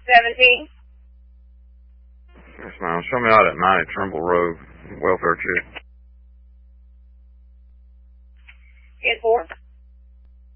17. Yes, ma'am. Show me out at 90 Trimble Road, welfare check. 10-4.